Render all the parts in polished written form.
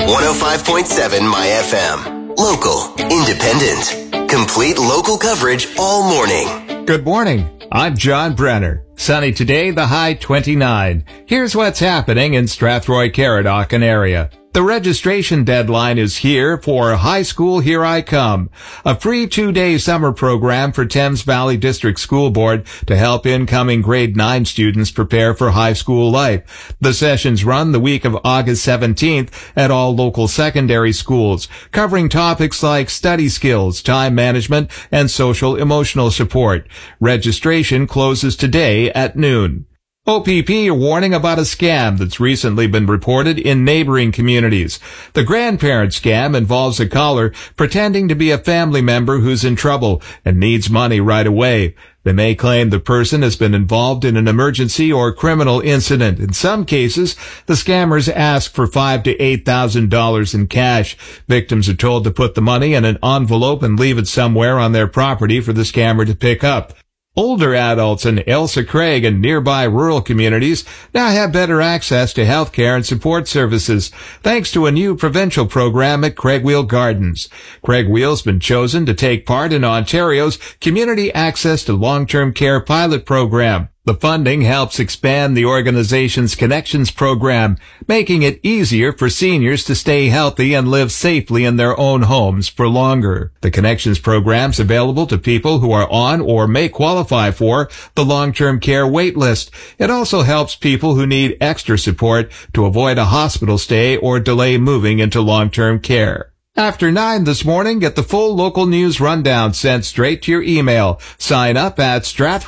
105.7 My FM. Local, independent, complete local coverage all morning. Good morning. I'm John Brenner. Sunny today, the high 29. Here's what's happening in Strathroy-Caradoc area. The registration deadline is here for High School Here I Come, a free 2-day summer program for Thames Valley District School Board to help incoming grade 9 students prepare for high school life. The sessions run the week of August 17th at all local secondary schools, covering topics like study skills, time management, and social emotional support. Registration closes today at noon. OPP are warning about a scam that's recently been reported in neighboring communities. The grandparent scam involves a caller pretending to be a family member who's in trouble and needs money right away. They may claim the person has been involved in an emergency or criminal incident. In some cases, the scammers ask for $5,000 to $8,000 in cash. Victims are told to put the money in an envelope and leave it somewhere on their property for the scammer to pick up. Older adults in Ailsa Craig and nearby rural communities now have better access to health care and support services thanks to a new provincial program at Craigwheel Gardens. Craigwheel's been chosen to take part in Ontario's Community Access to Long-Term Care pilot program. The funding helps expand the organization's Connections program, making it easier for seniors to stay healthy and live safely in their own homes for longer. The Connections program's available to people who are on or may qualify for the long-term care wait list. It also helps people who need extra support to avoid a hospital stay or delay moving into long-term care. After 9 this morning, get the full local news rundown sent straight to your email. Sign up at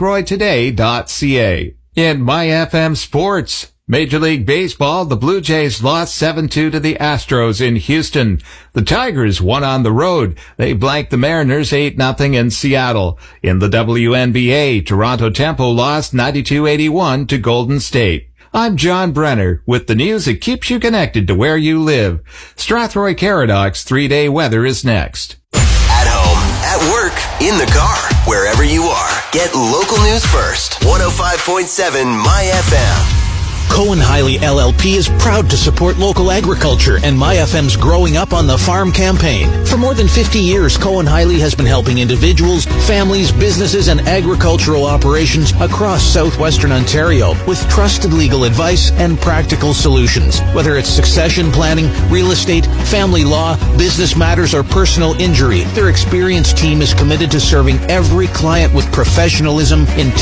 strathroytoday.ca. In My FM Sports, Major League Baseball, the Blue Jays lost 7-2 to the Astros in Houston. The Tigers won on the road. They blanked the Mariners 8-0 in Seattle. In the WNBA, Toronto Tempo lost 92-81 to Golden State. I'm John Brenner with the news that keeps you connected to where you live. Strathroy-Caradoc's 3-day weather is next. At home, at work, in the car, wherever you are. Get local news first. 105.7 My FM. Cohen Hiley LLP is proud to support local agriculture and MyFM's Growing Up on the Farm campaign. For more than 50 years, Cohen Hiley has been helping individuals, families, businesses, and agricultural operations across southwestern Ontario with trusted legal advice and practical solutions. Whether it's succession planning, real estate, family law, business matters, or personal injury, their experienced team is committed to serving every client with professionalism, integrity,